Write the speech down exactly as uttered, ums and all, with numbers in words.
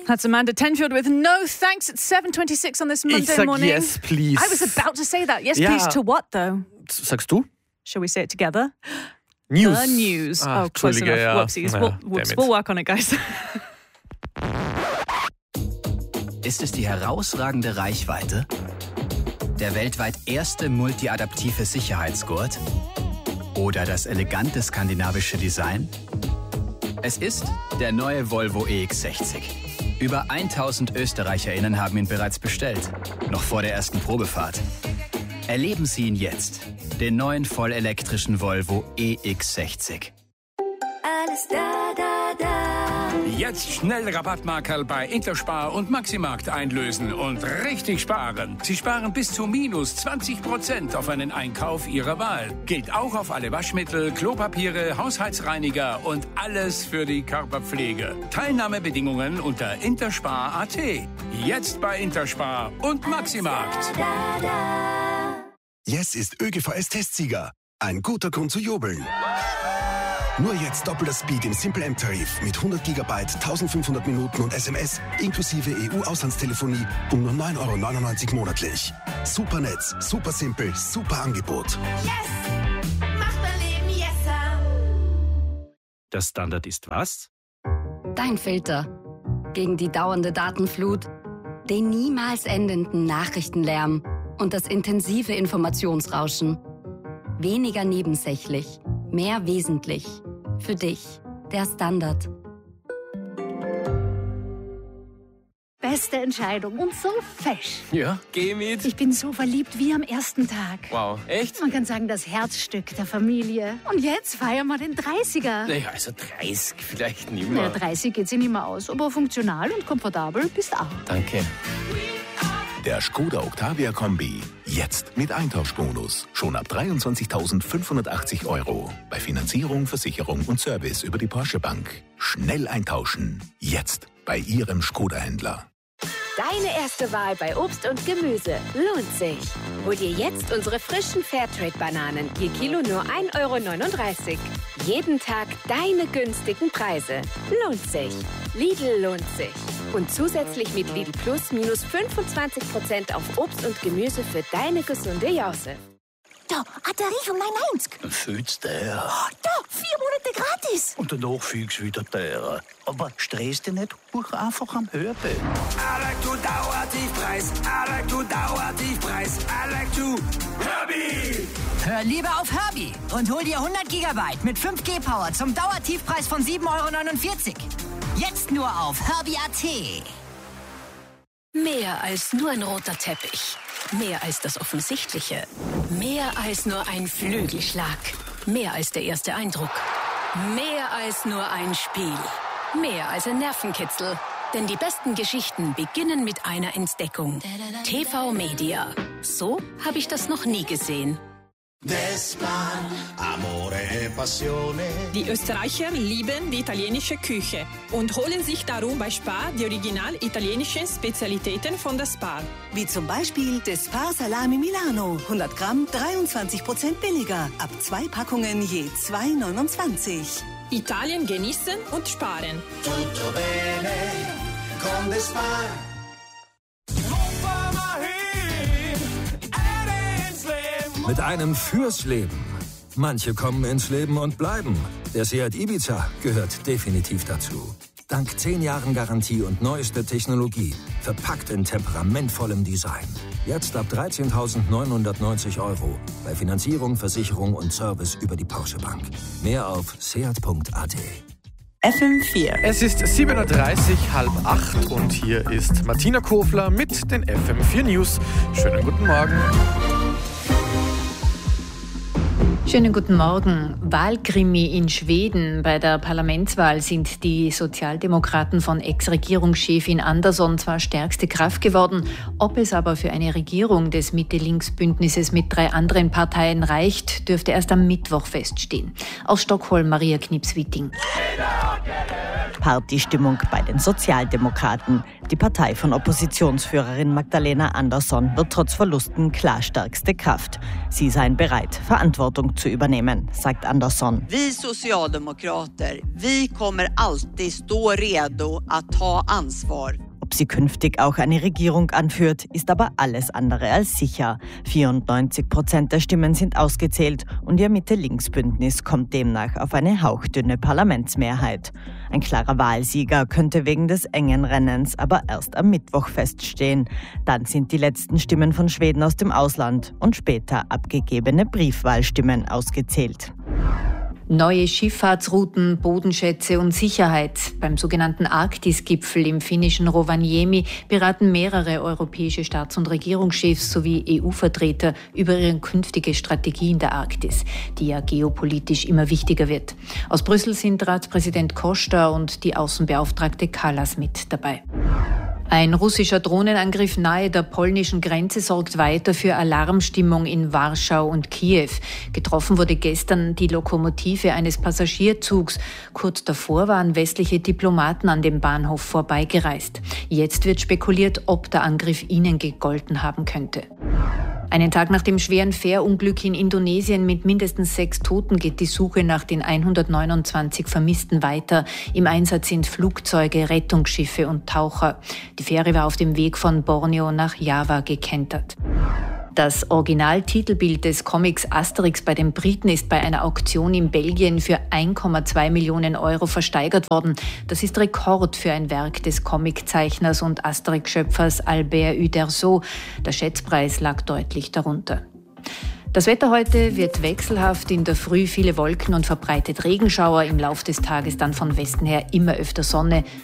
That's Amanda Tenfield with No Thanks at seven twenty-six on this Monday ich sag morning. Yes, please. I was about to say that. Yes, Ja. please to what, though? Sagst du? Shall we say it together? News. The news. Ah, oh, close Entschuldige, enough. ja. Whoopsies. Ja, We'll, damn whoops. it. We'll work on it, guys. Ist es die herausragende Reichweite? Der weltweit erste multiadaptive Sicherheitsgurt? Oder das elegante skandinavische Design? Es ist der neue Volvo E X sechzig. Über tausend ÖsterreicherInnen haben ihn bereits bestellt, noch vor der ersten Probefahrt. Erleben Sie ihn jetzt, den neuen vollelektrischen Volvo E X sechzig. Alles da, da, da. Jetzt schnell Rabattmarkerl bei Interspar und Maximarkt einlösen und richtig sparen. Sie sparen bis zu minus zwanzig Prozent auf einen Einkauf Ihrer Wahl. Gilt auch auf alle Waschmittel, Klopapiere, Haushaltsreiniger und alles für die Körperpflege. Teilnahmebedingungen unter interspar punkt at. Jetzt bei Interspar und Maximarkt. Da, da. Yes ist ÖGVS-Testsieger. Ein guter Grund zu jubeln. Nur jetzt doppelter Speed im Simple-M-Tarif mit hundert Gigabyte, eintausendfünfhundert Minuten und S M S inklusive E U-Auslandstelefonie um nur neun Euro neunundneunzig monatlich. Super Netz, super simpel, super Angebot. Yes! Macht mein Leben yesser! Der Standard ist was? Dein Filter. Gegen die dauernde Datenflut, den niemals endenden Nachrichtenlärm und das intensive Informationsrauschen. Weniger nebensächlich, mehr wesentlich. Für dich, der Standard. Beste Entscheidung und so fesch. Ja, geh mit. Ich bin so verliebt wie am ersten Tag. Wow, echt? Man kann sagen, das Herzstück der Familie. Und jetzt feiern wir den dreißiger. Naja, also dreißig vielleicht nicht Naja, mehr. dreißig geht sich nicht mehr aus, aber funktional und komfortabel bist auch. Danke. Der Skoda Octavia Kombi. Jetzt mit Eintauschbonus. Schon ab dreiundzwanzigtausendfünfhundertachtzig Euro. Bei Finanzierung, Versicherung und Service über die Porsche Bank. Schnell eintauschen. Jetzt bei Ihrem Skoda-Händler. Deine erste Wahl bei Obst und Gemüse lohnt sich. Hol dir jetzt unsere frischen Fairtrade-Bananen. Je Kilo nur ein Euro neununddreißig. Jeden Tag deine günstigen Preise. Lohnt sich. Lidl lohnt sich. Und zusätzlich mit Lidl Plus minus fünfundzwanzig Prozent auf Obst und Gemüse für deine gesunde Jause. Da, ein Tarif um neunundneunzig. Fühlst der? Oh, da, vier Monate gratis. Und danach fühlst du wieder teurer. Aber stress dich nicht, hoch einfach am Hörbild. I like to Dauertiefpreis. I like to Dauertiefpreis. I like to Herbie. Hör lieber auf Herbie und hol dir hundert Gigabyte mit fünf G Power zum Dauertiefpreis von sieben Euro neunundvierzig. Jetzt nur auf Herbie punkt at. Mehr als nur ein roter Teppich. Mehr als das Offensichtliche. Mehr als nur ein Flügelschlag. Mehr als der erste Eindruck. Mehr als nur ein Spiel. Mehr als ein Nervenkitzel. Denn die besten Geschichten beginnen mit einer Entdeckung. T V Media. So habe ich das noch nie gesehen. Die Österreicher lieben die italienische Küche und holen sich darum bei Spar die original italienischen Spezialitäten von der Spar. Wie zum Beispiel der Spar Salami Milano. hundert Gramm, dreiundzwanzig Prozent billiger. Ab zwei Packungen je zwei Euro neunundzwanzig. Italien genießen und sparen. Tutto bene con the Spar. Mit einem fürs Leben. Manche kommen ins Leben und bleiben. Der Seat Ibiza gehört definitiv dazu. Dank zehn Jahren Garantie und neueste Technologie. Verpackt in temperamentvollem Design. Jetzt ab dreizehntausendneunhundertneunzig Euro. Bei Finanzierung, Versicherung und Service über die Porsche Bank. Mehr auf seat punkt at. F M vier. Es ist sieben Uhr dreißig, halb acht und hier ist Martina Kofler mit den F M vier News. Schönen guten Morgen. Schönen guten Morgen. Wahlkrimi in Schweden. Bei der Parlamentswahl sind die Sozialdemokraten von Ex-Regierungschefin Andersson zwar stärkste Kraft geworden, ob es aber für eine Regierung des Mitte-Links-Bündnisses mit drei anderen Parteien reicht, dürfte erst am Mittwoch feststehen. Aus Stockholm Maria Knips-Witting. Partystimmung bei den Sozialdemokraten. Die Partei von Oppositionsführerin Magdalena Andersson wird trotz Verlusten klar stärkste Kraft. Sie seien bereit, Verantwortung zu zu übernehmen, sagt Andersson. Vi Socialdemokrater, vi kommer alltid stå redo att ta ansvar. Ob sie künftig auch eine Regierung anführt, ist aber alles andere als sicher. vierundneunzig Prozent der Stimmen sind ausgezählt und ihr Mitte-Links-Bündnis kommt demnach auf eine hauchdünne Parlamentsmehrheit. Ein klarer Wahlsieger könnte wegen des engen Rennens aber erst am Mittwoch feststehen. Dann sind die letzten Stimmen von Schweden aus dem Ausland und später abgegebene Briefwahlstimmen ausgezählt. Neue Schifffahrtsrouten, Bodenschätze und Sicherheit. Beim sogenannten Arktis-Gipfel im finnischen Rovaniemi beraten mehrere europäische Staats- und Regierungschefs sowie E U-Vertreter über ihre künftige Strategie in der Arktis, die ja geopolitisch immer wichtiger wird. Aus Brüssel sind Ratspräsident Costa und die Außenbeauftragte Kallas mit dabei. Ein russischer Drohnenangriff nahe der polnischen Grenze sorgt weiter für Alarmstimmung in Warschau und Kiew. Getroffen wurde gestern die Lokomotive eines Passagierzugs. Kurz davor waren westliche Diplomaten an dem Bahnhof vorbeigereist. Jetzt wird spekuliert, ob der Angriff ihnen gegolten haben könnte. Einen Tag nach dem schweren Fährunglück in Indonesien mit mindestens sechs Toten geht die Suche nach den hundertneunundzwanzig Vermissten weiter. Im Einsatz sind Flugzeuge, Rettungsschiffe und Taucher. Die Fähre war auf dem Weg von Borneo nach Java gekentert. Das Originaltitelbild des Comics Asterix bei den Briten ist bei einer Auktion in Belgien für ein Komma zwei Millionen Euro versteigert worden. Das ist Rekord für ein Werk des Comiczeichners und Asterix-Schöpfers Albert Uderzo. Der Schätzpreis lag deutlich darunter. Das Wetter heute wird wechselhaft, in der Früh viele Wolken und verbreitet Regenschauer, im Lauf des Tages dann von Westen her immer öfter Sonne.